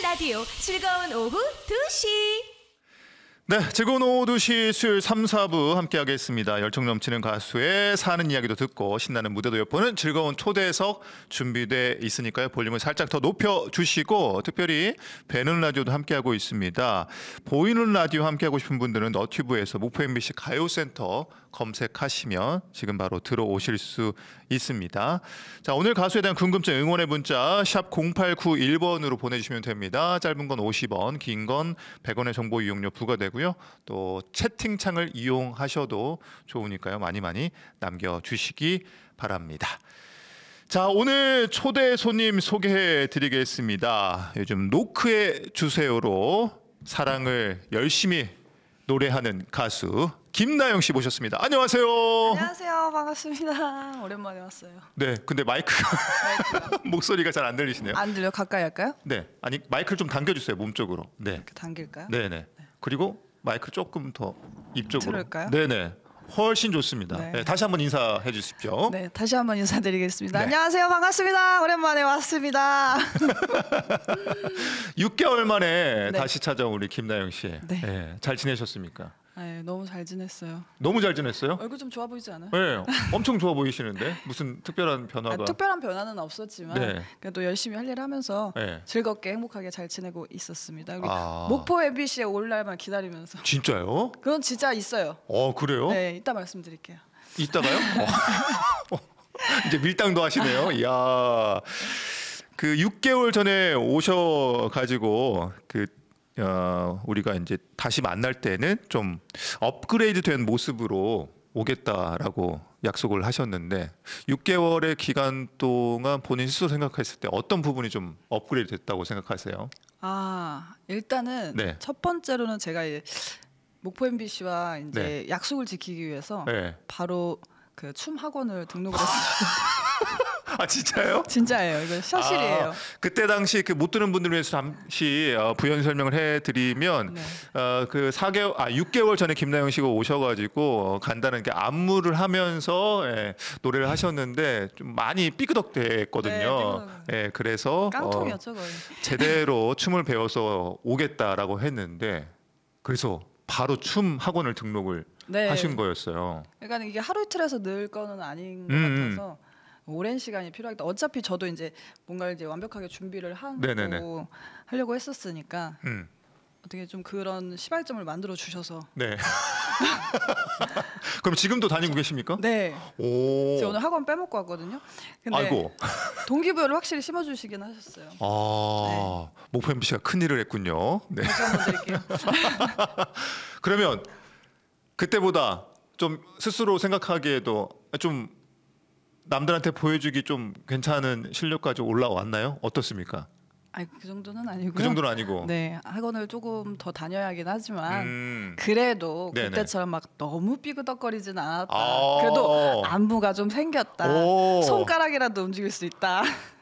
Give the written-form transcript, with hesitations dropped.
라디오 즐거운 오후 2시. 네, 즐거운 오후 2시 수요일 3, 4부 함께하겠습니다. 열정 넘치는 가수의 사는 이야기도 듣고 신나는 무대도 엿보는 즐거운 초대석 준비돼 있으니까요. 볼륨을 살짝 더 높여주시고 특별히 뵈는 라디오도 함께하고 있습니다. 보이는 라디오 함께하고 싶은 분들은 너튜브에서 목포 MBC 가요센터 검색하시면 지금 바로 들어오실 수 있습니다. 자, 오늘 가수에 대한 궁금증 응원의 문자 샵 0891번으로 보내주시면 됩니다. 짧은 건 50원, 긴 건 100원의 정보 이용료 부과되고요. 또 채팅창을 이용하셔도 좋으니까요. 많이 남겨주시기 바랍니다. 자, 오늘 초대 손님 소개해 드리겠습니다. 요즘 노크해 주세요로 사랑을 열심히 노래하는 가수 김나영 씨 모셨습니다. 안녕하세요. 안녕하세요. 반갑습니다. 오랜만에 왔어요. 네, 근데 마이크가 목소리가 잘 안 들리시네요. 안 들려? 가까이 할까요? 네, 아니 마이크를 좀 당겨주세요. 몸 쪽으로. 네, 이렇게 당길까요? 네네. 그리고 마이크 조금 더 입 쪽으로. 들을까요? 네네. 훨씬 좋습니다. 네. 네, 다시 한번 인사해 주십시오. 네, 다시 한번 인사드리겠습니다. 네. 안녕하세요. 반갑습니다. 오랜만에 왔습니다. 6개월 만에 네. 다시 찾아온 우리 김나영 씨. 네. 네, 잘 지내셨습니까? 네, 너무 잘 지냈어요. 너무 잘 지냈어요? 얼굴 좀 좋아 보이지 않아요? 네, 엄청 좋아 보이시는데 무슨 특별한 변화가? 특별한 변화는 없었지만 네. 그래도 열심히 할 일 하면서 네. 즐겁게 행복하게 잘 지내고 있었습니다. 여기 아. 목포 MBC에 올 날만 기다리면서. 진짜요? 그건 진짜 있어요. 그래요? 네, 이따 말씀드릴게요. 이따가요? 이제 밀당도 하시네요. 이야, 그 6개월 전에 오셔가지고 우리가 이제 다시 만날 때는 좀 업그레이드된 모습으로 오겠다라고 약속을 하셨는데 6개월의 기간 동안 본인 스스로 생각했을 때 어떤 부분이 좀 업그레이드 됐다고 생각하세요? 일단은 네. 첫 번째로는 제가 이제 목포 MBC와 이제 네. 약속을 지키기 위해서 네. 바로 그 춤 학원을 등록을 했어요. 아, 진짜요? 진짜예요. 이거 사실이에요. 그때 당시 그 못 들은 분들을 위해서 잠시 부연 설명을 해드리면 네. 그 6개월 전에 김나영 씨가 오셔가지고 간단하게 안무를 하면서 노래를 하셨는데 좀 많이 삐그덕댔거든요. 네, 그래서 깡통이었죠 거의. 제대로 춤을 배워서 오겠다라고 했는데 그래서 바로 춤 학원을 등록을 네. 하신 거였어요. 그러니까 이게 하루 이틀에서 늘 거는 아닌 것 같아서 오랜 시간이 필요하겠다. 어차피 저도 이제 뭔가 이제 완벽하게 준비를 네네네. 하고 하려고 했었으니까 음. 어떻게 좀 그런 시발점을 만들어 주셔서. 네. 그럼 지금도 다니고 계십니까? 네. 오. 제가 오늘 학원 빼먹고 왔거든요. 근데 아이고. 동기부여를 확실히 심어주시긴 하셨어요. 목포 MBC가 큰일을 했군요. 네. 다시 한번 드릴게요. 그러면 그때보다 좀 스스로 생각하기에도 좀 남들한테 보여주기 좀 괜찮은 실력까지 올라왔나요? 어떻습니까? 아니 그 정도는 아니고요. 그 정도는 아니고. 네, 학원을 조금 더 다녀야긴 하지만 음. 그래도 네네. 그때처럼 막 너무 삐그덕거리진 않았다. 아. 그래도 안무가 좀 생겼다. 오. 손가락이라도 움직일 수 있다.